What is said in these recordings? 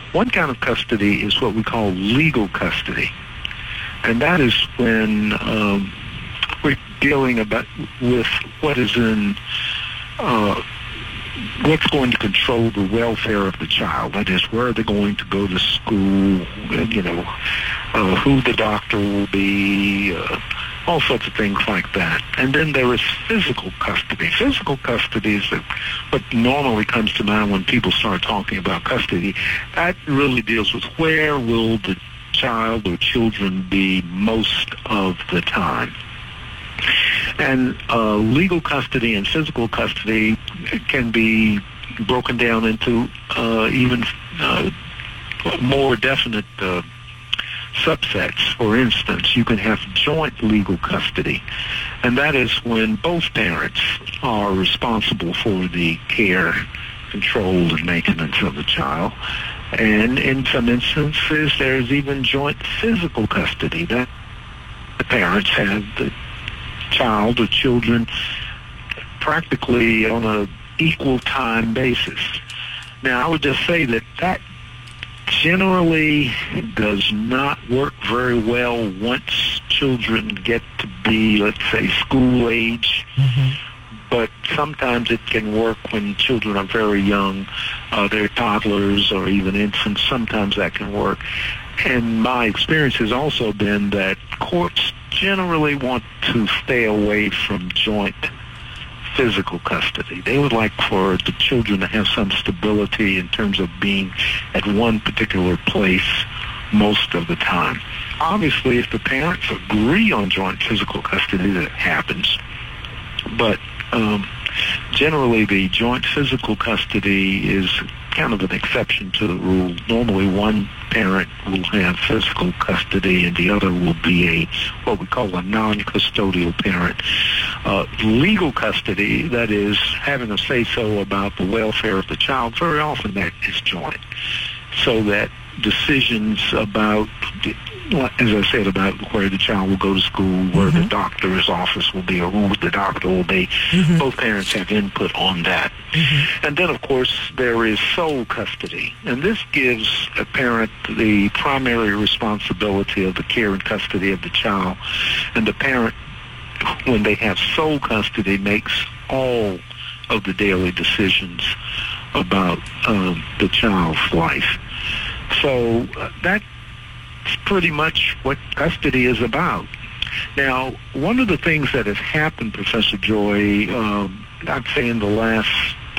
One kind of custody is what we call legal custody, and that is when we're dealing with what is in what's going to control the welfare of the child. That is, where are they going to go to school, who the doctor will be, all sorts of things like that. And then there is physical custody. Physical custody is what normally comes to mind when people start talking about custody. That really deals with where will the child or children be most of the time. And legal custody and physical custody can be broken down into even more definite subsets. For instance, you can have joint legal custody, and that is when both parents are responsible for the care, control, and maintenance of the child. And in some instances, there's even joint physical custody, that the parents have the child or children practically on a equal time basis. Now, I would just say that generally does not work very well once children get to be, let's say, school age. But sometimes it can work when children are very young, they're toddlers or even infants. Sometimes that can work. And my experience has also been that courts generally want to stay away from joint physical custody. They would like for the children to have some stability in terms of being at one particular place most of the time. Obviously, if the parents agree on joint physical custody, that happens. But generally, the joint physical custody is kind of an exception to the rule. Normally, one parent will have physical custody and the other will be what we call a non-custodial parent. Legal custody, that is, having a say-so about the welfare of the child, very often that is joint. So that decisions about, as I said, about where the child will go to school, where the doctor's office will be, or who the doctor will be, both parents have input on that. And then, of course, there is sole custody. And this gives a parent the primary responsibility of the care and custody of the child. And the parent, when they have sole custody, makes all of the daily decisions about the child's life. So that's pretty much what custody is about. Now, one of the things that has happened, Professor Joy, I'd say in the last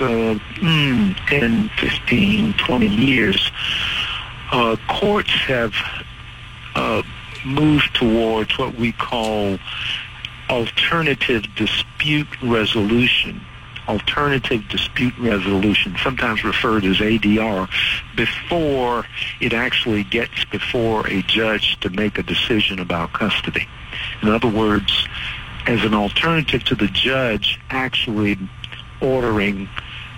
10, 15, 20 years, courts have moved towards what we call alternative dispute resolution. Alternative dispute resolution, sometimes referred as ADR, before it actually gets before a judge to make a decision about custody. In other words, as an alternative to the judge actually ordering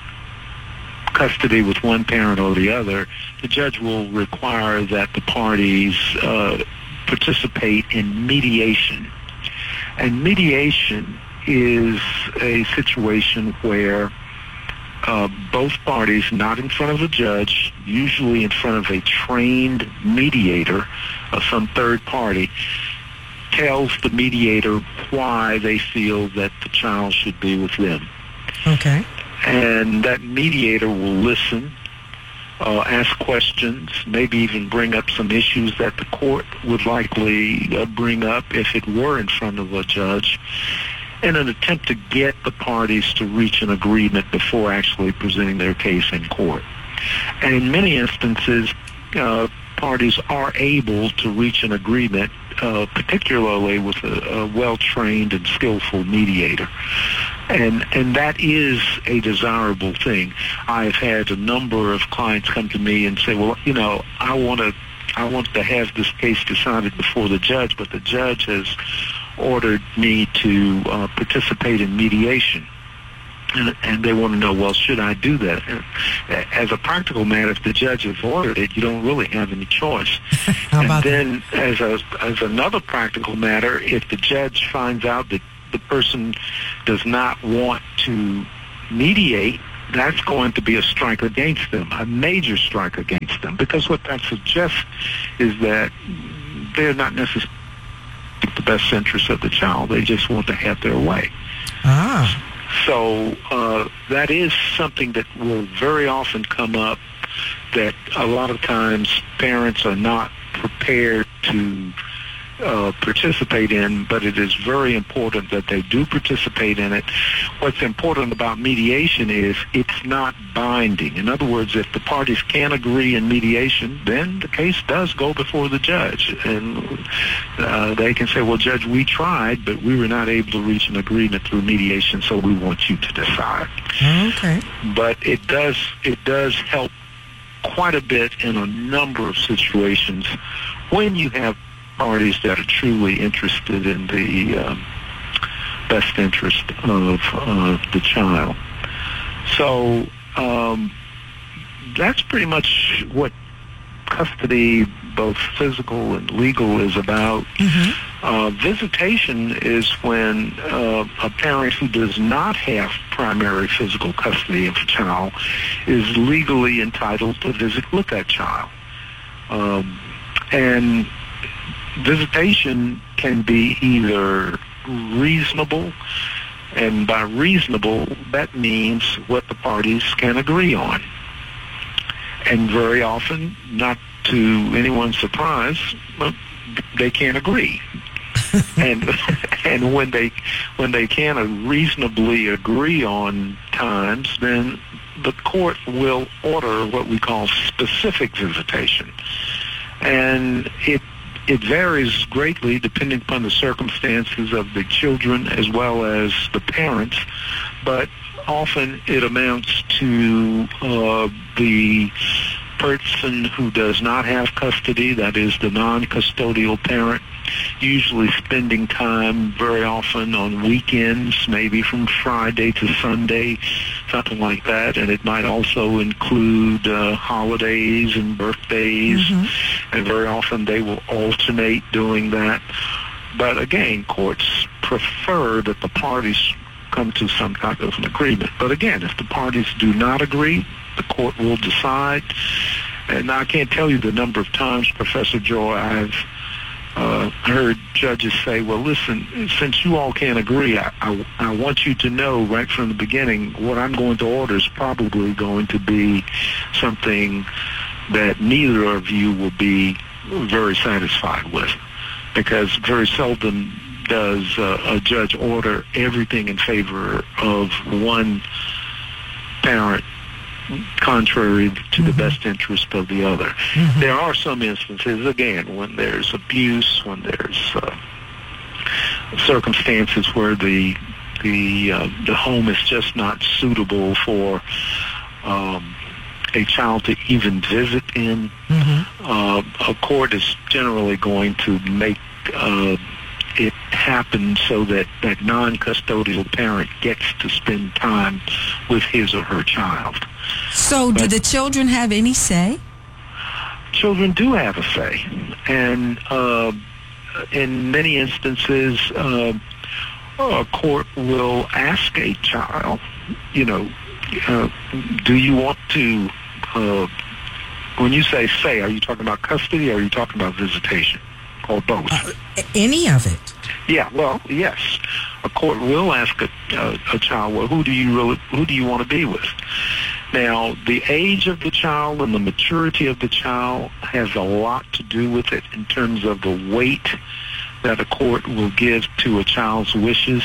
custody with one parent or the other, the judge will require that the parties participate in mediation. And mediation is a situation where both parties, not in front of a judge, usually in front of a trained mediator of some third party, tells the mediator why they feel that the child should be with them. Okay. And that mediator will listen, ask questions, maybe even bring up some issues that the court would likely bring up if it were in front of a judge, in an attempt to get the parties to reach an agreement before actually presenting their case in court. And in many instances, parties are able to reach an agreement, particularly with a well-trained and skillful mediator. And that is a desirable thing. I've had a number of clients come to me and say, well, I want to have this case decided before the judge, but the judge has ordered me to participate in mediation. And they want to know, well, should I do that? As a practical matter, if the judge has ordered it, you don't really have any choice. How about then, as another practical matter, if the judge finds out that the person does not want to mediate, that's going to be a strike against them, a major strike against them. them, because what that suggests is that they're not necessarily the best interest of the child. They just want to have their way. So that is something that will very often come up, that a lot of times parents are not prepared to participate in, but it is very important that they do participate in it. What's important about mediation is it's not binding. In other words, if the parties can't agree in mediation, then the case does go before the judge. And they can say, well, Judge, we tried, but we were not able to reach an agreement through mediation, so we want you to decide. Okay. But it does help quite a bit in a number of situations when you have parties that are truly interested in the best interest of the child. So that's pretty much what custody, both physical and legal, is about. Visitation is when a parent who does not have primary physical custody of a child is legally entitled to look at child. And visitation can be either reasonable, and by reasonable, that means what the parties can agree on. And very often, not to anyone's surprise, they can't agree. and when they can't reasonably agree on times, then the court will order what we call specific visitation. And it varies greatly depending upon the circumstances of the children as well as the parents, but often it amounts to the person who does not have custody, that is the non-custodial parent, usually spending time very often on weekends, maybe from Friday to Sunday, something like that. And it might also include holidays and birthdays, and very often they will alternate doing that. But again, courts prefer that the parties come to some type of an agreement. But again, if the parties do not agree, the court will decide. And I can't tell you the number of times, Professor Joy, I've heard judges say, well, listen, since you all can't agree, I want you to know right from the beginning what I'm going to order is probably going to be something that neither of you will be very satisfied with, because very seldom does a judge order everything in favor of one parent contrary to the best interest of the other. There are some instances, again, when there's abuse, when there's circumstances where the home is just not suitable for a child to even visit in. A court is generally going to make it happen so that that non-custodial parent gets to spend time with his or her child. So do the children have any say? Children do have a say. And in many instances, a court will ask a child, do you want to, when you say, are you talking about custody or are you talking about visitation? Or both? Any of it. Yeah, well, yes. A court will ask a child, well, who do you want to be with? Now, the age of the child and the maturity of the child has a lot to do with it in terms of the weight that a court will give to a child's wishes.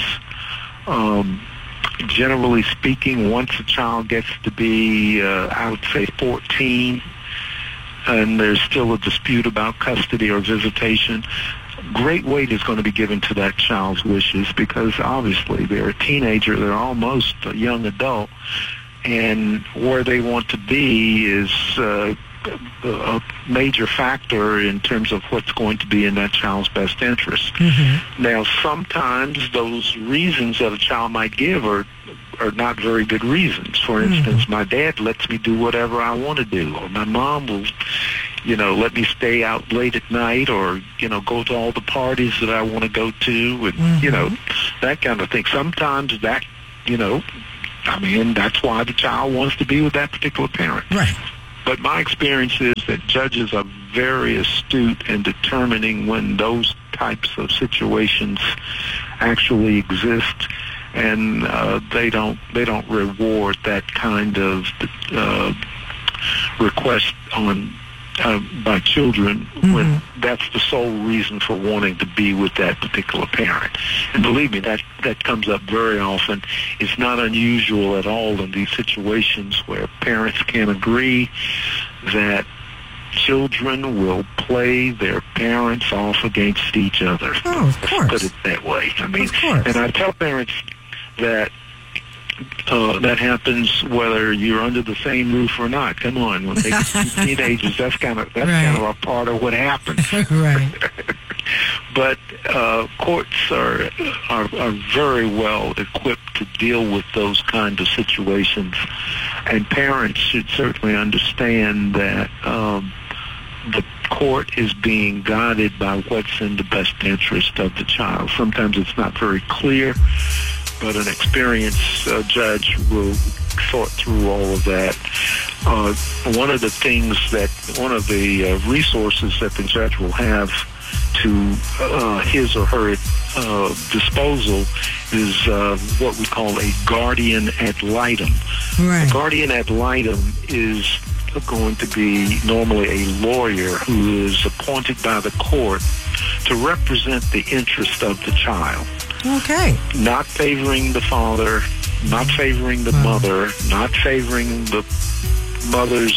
Generally speaking, once a child gets to be, I would say, 14, and there's still a dispute about custody or visitation, great weight is going to be given to that child's wishes, because obviously they're a teenager, they're almost a young adult, and where they want to be is a major factor in terms of what's going to be in that child's best interest. Now, sometimes those reasons that a child might give are not very good reasons. For instance, my dad lets me do whatever I want to do, or my mom will, let me stay out late at night, or, go to all the parties that I want to go to, and, that kind of thing. Sometimes that, that's why the child wants to be with that particular parent. Right. But my experience is that judges are very astute in determining when those types of situations actually exist, and they don't reward that kind of request by children when that's the sole reason for wanting to be with that particular parent. And believe me, that comes up very often. It's not unusual at all in these situations where parents can agree that children will play their parents off against each other. Oh, of course. Let's put it that way. I mean, of course. And I tell parents that that happens whether you're under the same roof or not. Come on, when they become teenagers, that's kind of a part of what happens. Right. But courts are very well equipped to deal with those kind of situations, and parents should certainly understand that the court is being guided by what's in the best interest of the child. Sometimes it's not very clear, but an experienced judge will sort through all of that. One of the resources that the judge will have to his or her disposal is what we call a guardian ad litem. Right. A guardian ad litem is going to be normally a lawyer who is appointed by the court to represent the interest of the child. Okay. Not favoring the father, not favoring the mother, not favoring the mother's...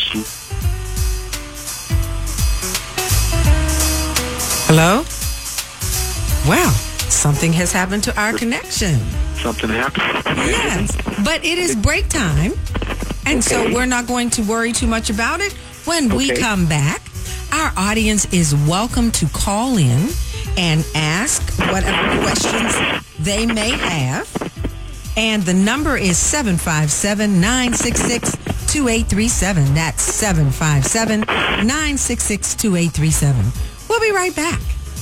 Hello? Well, something has happened to our connection. Something happened? Yes, but it is break time, and so we're not going to worry too much about it. When we come back, our audience is welcome to call in and ask whatever questions they may have. And the number is 757-966-2837. That's 757-966-2837. We'll be right back.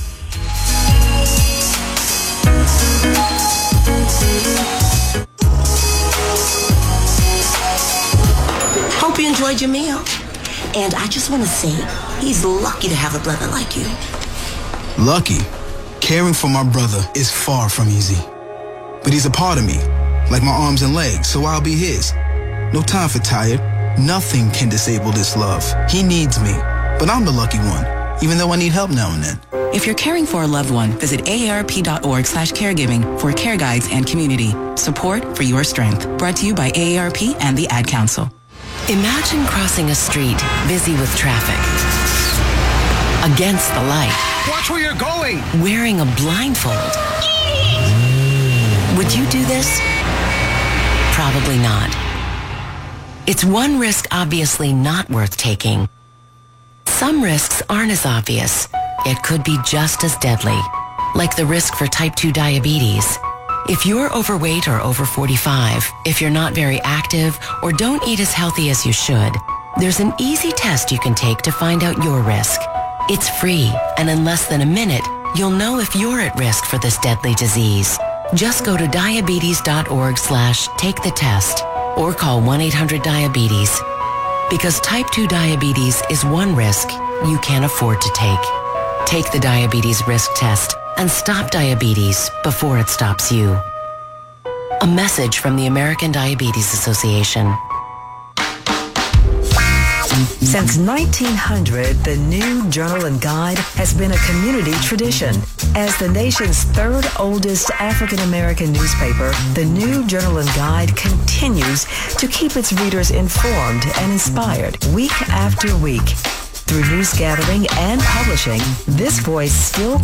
Hope you enjoyed your meal. And I just want to say, he's lucky to have a brother like you. Lucky? Caring for my brother is far from easy. But he's a part of me, like my arms and legs, so I'll be his. No time for tired. Nothing can disable this love. He needs me, but I'm the lucky one, even though I need help now and then. If you're caring for a loved one, visit aarp.org/caregiving for care guides and community support for your strength. Brought to you by AARP and the Ad Council. Imagine crossing a street busy with traffic. Against the light. Watch where you're going. Wearing a blindfold. Would you do this? Probably not. It's one risk obviously not worth taking. Some risks aren't as obvious, yet could be just as deadly, like the risk for type 2 diabetes. If you're overweight or over 45, if you're not very active, or don't eat as healthy as you should, there's an easy test you can take to find out your risk. It's free, and in less than a minute, you'll know if you're at risk for this deadly disease. Just go to diabetes.org/take-the-test or call 1-800-DIABETES. Because type 2 diabetes is one risk you can't afford to take. Take the diabetes risk test and stop diabetes before it stops you. A message from the American Diabetes Association. Since 1900, the New Journal and Guide has been a community tradition. As the nation's third oldest African-American newspaper, the New Journal and Guide continues to keep its readers informed and inspired week after week. Through news gathering and publishing, this voice still